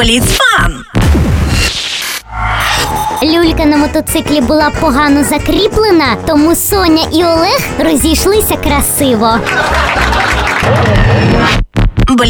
Бліц Фан. Люлька на мотоциклі була погано закріплена, тому Соня і Олег розійшлися красиво.